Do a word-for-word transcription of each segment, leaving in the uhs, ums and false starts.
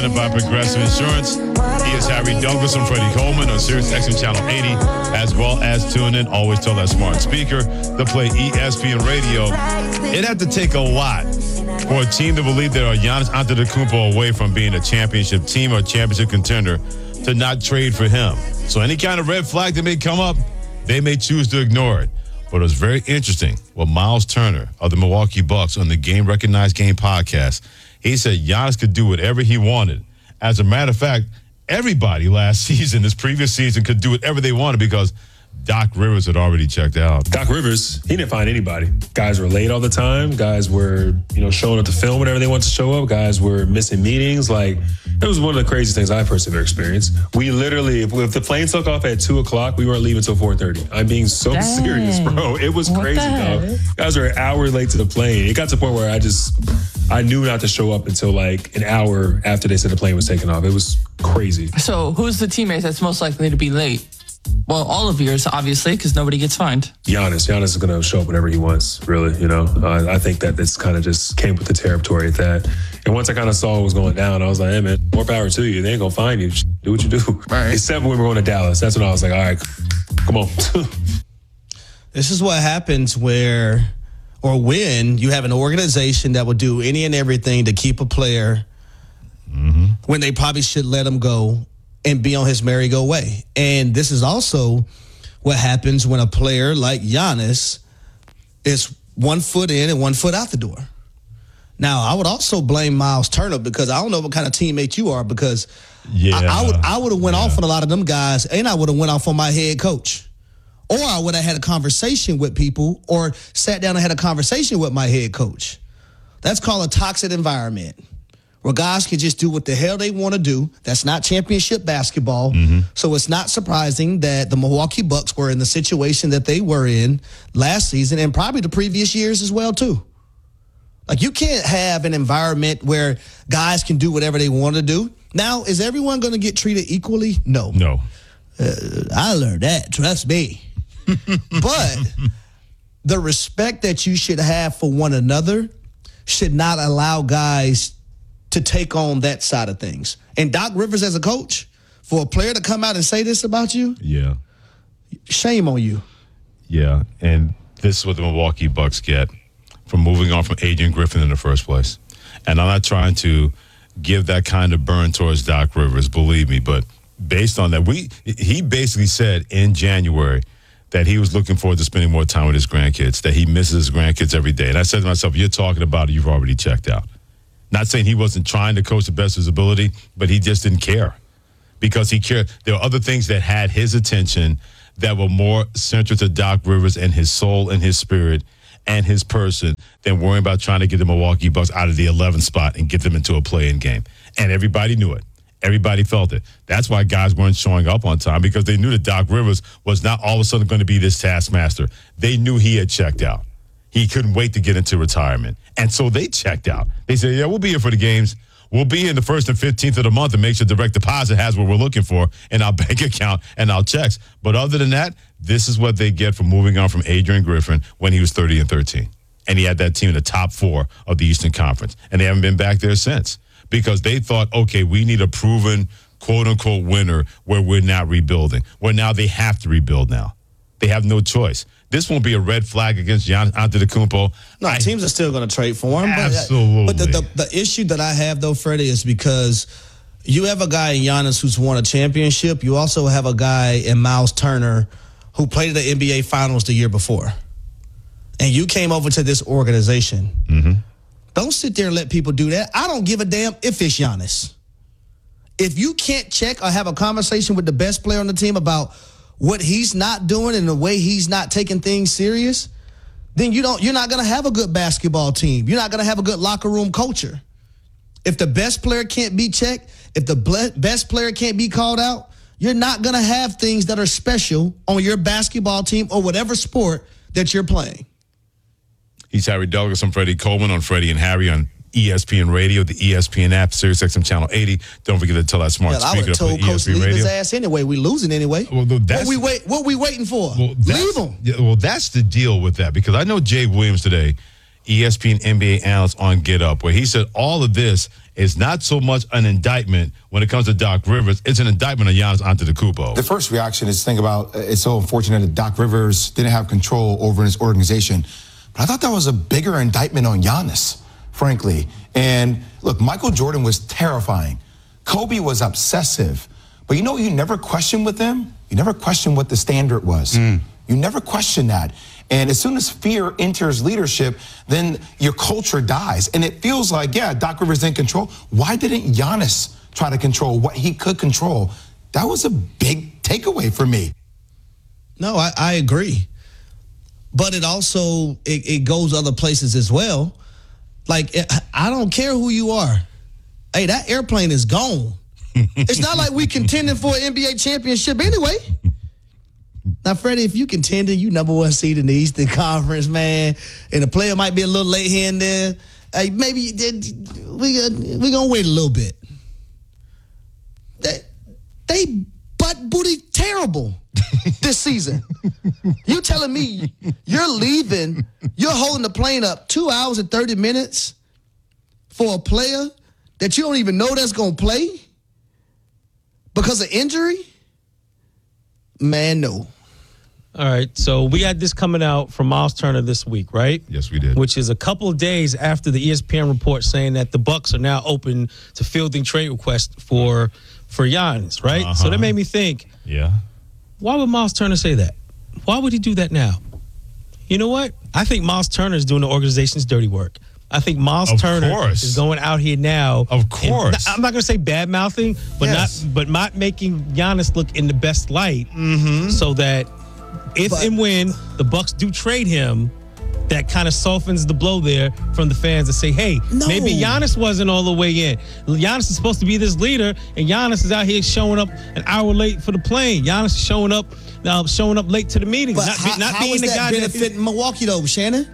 By Progressive Insurance. He is Harry Douglas and Freddie Coleman on Sirius X M Channel eighty, as well as tune in. Always tell that smart speaker to play E S P N Radio. It had to take a lot for a team to believe that Giannis Antetokounmpo away from being a championship team or a championship contender to not trade for him. So any kind of red flag that may come up, they may choose to ignore it. But it was very interesting what Miles Turner of the Milwaukee Bucks on the Game Recognized Game podcast. He said Giannis could do whatever he wanted. As a matter of fact, everybody last season, this previous season, could do whatever they wanted because Doc Rivers had already checked out. Doc Rivers, he didn't find anybody. Guys were late all the time. Guys were, you know, showing up to film whenever they wanted to show up. Guys were missing meetings. Like, it was one of the craziest things I've personally ever experienced. We literally, if, if the plane took off at two o'clock, we weren't leaving until four thirty. I'm being so Dang. serious, bro. It was what crazy, dog. Guys were an hour late to the plane. It got to the point where I just, I knew not to show up until like an hour after they said the plane was taking off. It was crazy. So who's the teammate that's most likely to be late? Well, all of yours, obviously, because nobody gets fined. Giannis. Giannis is going to show up whenever he wants, really, you know. Uh, I think that this kind of just came with the territory at that. And once I kind of saw what was going down, I was like, hey, man, more power to you. They ain't going to find you. Just do what you do. Right. Except when we were going to Dallas. That's when I was like, all right, come on. This is what happens where or when you have an organization that will do any and everything to keep a player mm-hmm. when they probably should let him go and be on his merry-go way. And this is also what happens when a player like Giannis is one foot in and one foot out the door. Now, I would also blame Miles Turner because I don't know what kind of teammate you are because yeah, I, I would I would have went yeah. off on a lot of them guys and I would have went off on my head coach. Or I would have had a conversation with people or sat down and had a conversation with my head coach. That's called a toxic environment, where guys can just do what the hell they want to do. That's not championship basketball. Mm-hmm. So it's not surprising that the Milwaukee Bucks were in the situation that they were in last season and probably the previous years as well, too. Like, you can't have an environment where guys can do whatever they want to do. Now, is everyone going to get treated equally? No. No. Uh, I learned that. Trust me. But the respect that you should have for one another should not allow guys to take on that side of things. And Doc Rivers as a coach, for a player to come out and say this about you, yeah, shame on you. Yeah, and this is what the Milwaukee Bucks get from moving on from Adrian Griffin in the first place. And I'm not trying to give that kind of burn towards Doc Rivers, believe me, but based on that, we he basically said in January that he was looking forward to spending more time with his grandkids, that he misses his grandkids every day. And I said to myself, you're talking about it, you've already checked out. Not saying he wasn't trying to coach the best of his ability, but he just didn't care because he cared. There were other things that had his attention that were more central to Doc Rivers and his soul and his spirit and his person than worrying about trying to get the Milwaukee Bucks out of the eleventh spot and get them into a play-in game. And everybody knew it. Everybody felt it. That's why guys weren't showing up on time, because they knew that Doc Rivers was not all of a sudden going to be this taskmaster. They knew he had checked out. He couldn't wait to get into retirement. And so they checked out. They said, yeah, we'll be here for the games. We'll be in the first and fifteenth of the month and make sure direct deposit has what we're looking for in our bank account and our checks. But other than that, this is what they get for moving on from Adrian Griffin when he was thirty and thirteen. And he had that team in the top four of the Eastern Conference. And they haven't been back there since because they thought, okay, we need a proven quote-unquote winner where we're not rebuilding. Where now they have to rebuild now. They have no choice. This won't be a red flag against Giannis Antetokounmpo. No, I, teams are still going to trade for him. Absolutely. But, but the, the, the issue that I have, though, Freddie, is because you have a guy in Giannis who's won a championship. You also have a guy in Miles Turner who played in the N B A Finals the year before. And you came over to this organization. Mm-hmm. Don't sit there and let people do that. I don't give a damn if it's Giannis. If you can't check or have a conversation with the best player on the team about what he's not doing and the way he's not taking things serious, then you don't, you're not going to have a good basketball team. You're not going to have a good locker room culture. If the best player can't be checked, if the ble- best player can't be called out, you're not going to have things that are special on your basketball team or whatever sport that you're playing. He's Harry Douglas. I'm Freddie Coleman on Freddie and Harry on E S P N Radio, the E S P N app, Sirius X M Channel eighty. Don't forget to tell that smart Hell, speaker I would have told to put Coach E S P N leave Radio. his ass anyway. We losing anyway. Well, that's, what we wait? What we waiting for? Well, leave him. Yeah, well, that's the deal with that, because I know Jay Williams today, E S P N N B A analyst on Get Up, where he said all of this is not so much an indictment when it comes to Doc Rivers. It's an indictment of Giannis Antetokounmpo. The first reaction is to think about, it's so unfortunate that Doc Rivers didn't have control over his organization. But I thought that was a bigger indictment on Giannis, frankly. And look, Michael Jordan was terrifying. Kobe was obsessive. But you know what you never questioned with them? You never questioned what the standard was. Mm. You never questioned that. And as soon as fear enters leadership, then your culture dies. And it feels like, yeah, Doc Rivers didn't control. Why didn't Giannis try to control what he could control? That was a big takeaway for me. No, I, I agree. But it also, it, it goes other places as well. Like, I don't care who you are. Hey, that airplane is gone. It's not like we contending for an N B A championship anyway. Now, Freddie, if you contending, you number one seed in the Eastern Conference, man, and the player might be a little late here and there, hey, maybe we we gonna wait a little bit. They, they butt booty terrible this season. You telling me you're leaving, you're holding the plane up two hours and thirty minutes for a player that you don't even know that's gonna play because of injury? Man, no. All right, so we had this coming out from Miles Turner this week, right? Yes, we did. Which is a couple of days after the E S P N report saying that the Bucks are now open to fielding trade requests for for Giannis, right? Uh-huh. So that made me think, yeah, why would Miles Turner say that? Why would he do that now? You know what? I think Miles Turner is doing the organization's dirty work. I think Miles of Turner course. is going out here now. Of course. I'm not going to say bad mouthing, but yes. not but not making Giannis look in the best light, mm-hmm. so that if but, and when the Bucks do trade him, that kind of softens the blow there from the fans to say, hey, no. maybe Giannis wasn't all the way in. Giannis is supposed to be this leader, and Giannis is out here showing up an hour late for the plane. Giannis is showing up now, showing up late to the meetings, but not, how, not how being is the that guy benefiting that Milwaukee though, Shannon?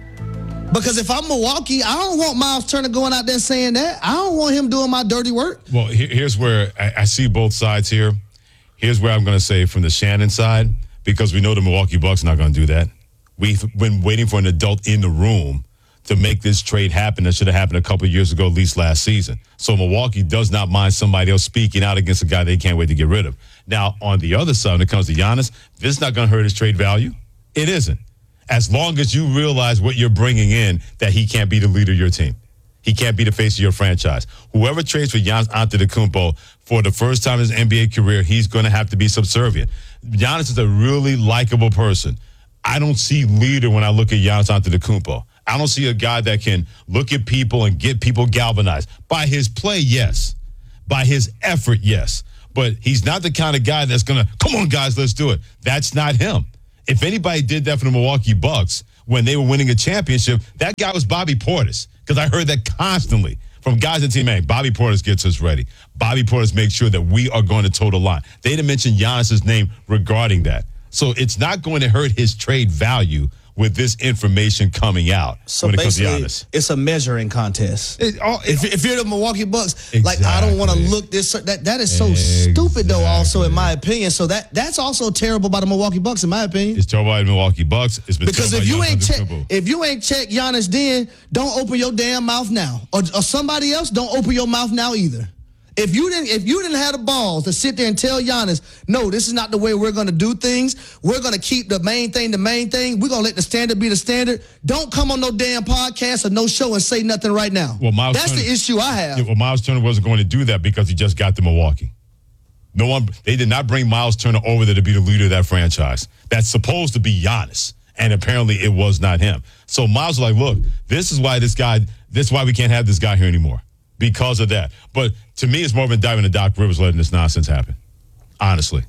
Because if I'm Milwaukee, I don't want Miles Turner going out there saying that. I don't want him doing my dirty work. Well, here's where I, I see both sides here. Here's where I'm going to say from the Shannon side, because we know the Milwaukee Bucks are not going to do that. We've been waiting for an adult in the room to make this trade happen. That should have happened a couple of years ago, at least last season. So Milwaukee does not mind somebody else speaking out against a guy they can't wait to get rid of. Now, on the other side, when it comes to Giannis, this is not going to hurt his trade value. It isn't. As long as you realize what you're bringing in, that he can't be the leader of your team. He can't be the face of your franchise. Whoever trades for Giannis Antetokounmpo for the first time in his N B A career, he's going to have to be subservient. Giannis is a really likable person. I don't see leader when I look at Giannis Antetokounmpo. I don't see a guy that can look at people and get people galvanized. By his play, yes. By his effort, yes. But he's not the kind of guy that's going to, come on, guys, let's do it. That's not him. If anybody did that for the Milwaukee Bucks when they were winning a championship, that guy was Bobby Portis, because I heard that constantly from guys in the team. Man, Bobby Portis gets us ready. Bobby Portis makes sure that we are going to toe the line. They didn't mention Giannis's name regarding that. So it's not going to hurt his trade value with this information coming out so when it comes to basically, Giannis. it's a measuring contest. It, all, if, if you're the Milwaukee Bucks, exactly. like I don't want to look this. That that is so exactly. stupid, though. Also, in my opinion, so that that's also terrible by the Milwaukee Bucks, in my opinion. It's terrible by the Milwaukee Bucks. It's been because if you Giannis ain't check, Antetokounmpo. if you ain't check Giannis, then don't open your damn mouth now, or, or somebody else don't open your mouth now either. If you didn't, if you didn't have the balls to sit there and tell Giannis, no, this is not the way we're going to do things. We're going to keep the main thing the main thing. We're going to let the standard be the standard. Don't come on no damn podcast or no show and say nothing right now. Well, Miles That's Turner, the issue I have. Yeah, well, Miles Turner wasn't going to do that because he just got to Milwaukee. No one, they did not bring Miles Turner over there to be the leader of that franchise. That's supposed to be Giannis, and apparently it was not him. So Miles was like, look, this is why this guy, this is why we can't have this guy here anymore. Because of that. But to me, it's more of an indictment of Doc Rivers letting this nonsense happen. Honestly.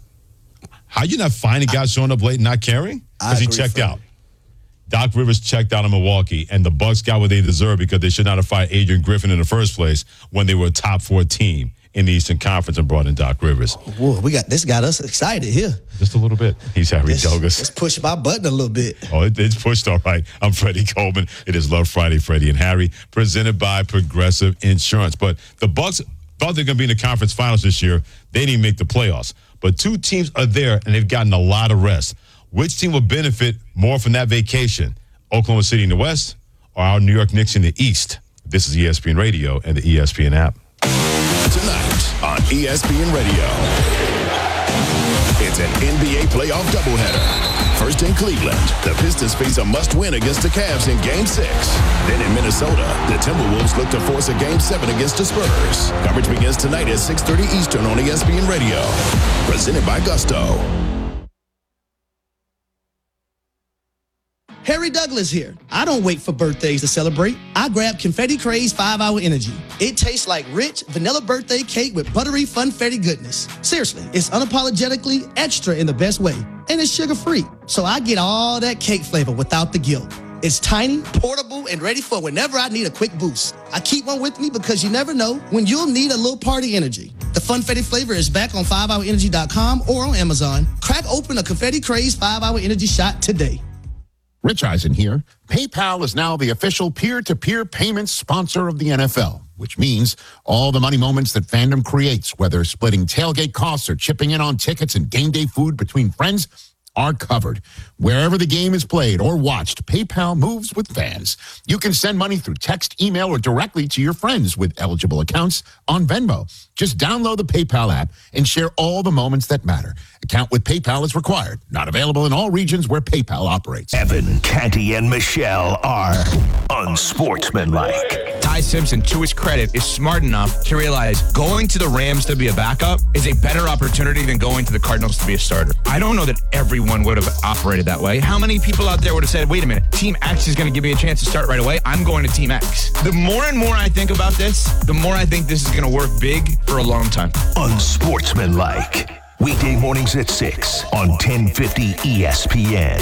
How you not finding guys showing up late and not caring? Because he checked out. Doc Rivers checked out in Milwaukee, and the Bucks got what they deserve because they should not have fired Adrian Griffin in the first place when they were a top four team in the Eastern Conference and brought in Doc Rivers. Whoa, we got this got us excited here. Just a little bit. He's Harry This, Douglas. let's push my button a little bit. Oh, it, it's pushed all right. I'm Freddie Coleman. It is Love Friday, Freddie and Harry, presented by Progressive Insurance. But the Bucks thought they're going to be in the conference finals this year. They didn't make the playoffs. But two teams are there, and they've gotten a lot of rest. Which team will benefit more from that vacation? Oklahoma City in the West or our New York Knicks in the East? This is E S P N Radio and the E S P N app. Tonight on E S P N Radio, it's an N B A playoff doubleheader. First in Cleveland, the Pistons face a must-win against the Cavs in Game six. Then in Minnesota, the Timberwolves look to force a Game seven against the Spurs. Coverage begins tonight at six thirty Eastern on E S P N Radio. Presented by Gusto. Harry Douglas here. I don't wait for birthdays to celebrate. I grab Confetti Craze five hour Energy. It tastes like rich vanilla birthday cake with buttery funfetti goodness. Seriously, it's unapologetically extra in the best way. And it's sugar-free, so I get all that cake flavor without the guilt. It's tiny, portable, and ready for whenever I need a quick boost. I keep one with me because you never know when you'll need a little party energy. The Funfetti flavor is back on five hour energy dot com or on Amazon. Crack open a Confetti Craze five hour Energy shot today. Rich Eisen here. PayPal is now the official peer-to-peer payments sponsor of the N F L, which means all the money moments that fandom creates, whether splitting tailgate costs or chipping in on tickets and game day food between friends, are covered. Wherever the game is played or watched, PayPal moves with fans. You can send money through text, email, or directly to your friends with eligible accounts on Venmo. Just download the PayPal app and share all the moments that matter. Account with PayPal is required. Not available in all regions where PayPal operates. Evan, Canty, and Michelle are unsportsmanlike. Ty Simpson, to his credit, is smart enough to realize going to the Rams to be a backup is a better opportunity than going to the Cardinals to be a starter. I don't know that everyone would have operated that way. How many people out there would have said, wait a minute, Team X is going to give me a chance to start right away? I'm going to Team X. The more and more I think about this, the more I think this is going to work big for a long time. Unsportsmanlike. Weekday mornings at six on ten fifty E S P N.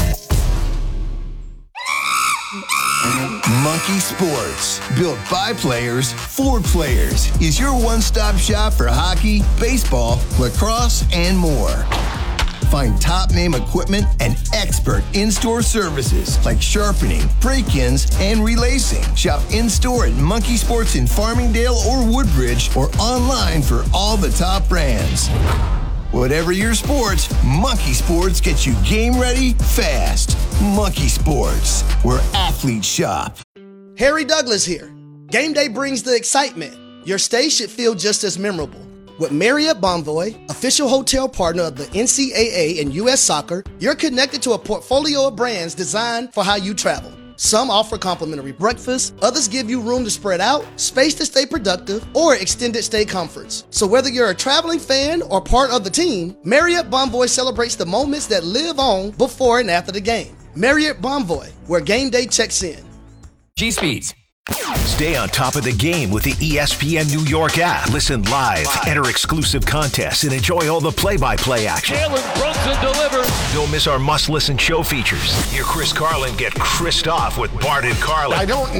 Monkey Sports, built by players for players, is your one-stop shop for hockey, baseball, lacrosse, and more. Find top-name equipment and expert in-store services like sharpening, break-ins, and relacing. Shop in-store at Monkey Sports in Farmingdale or Woodbridge, or online for all the top brands. Whatever your sports, Monkey Sports gets you game ready fast. Monkey Sports, where athletes shop. Harry Douglas here. Game day brings the excitement. Your stay should feel just as memorable. With Marriott Bonvoy, official hotel partner of the N C double A and U S Soccer, you're connected to a portfolio of brands designed for how you travel. Some offer complimentary breakfast, others give you room to spread out, space to stay productive, or extended stay comforts. So whether you're a traveling fan or part of the team, Marriott Bonvoy celebrates the moments that live on before and after the game. Marriott Bonvoy, where game day checks in. G-Speeds. Stay on top of the game with the E S P N New York app. Listen live, enter exclusive contests, and enjoy all the play-by-play action. Jalen Brunson delivers. Don't miss our must-listen show features. Hear Chris Carlin get Chrised off with Bart and Carlin. I don't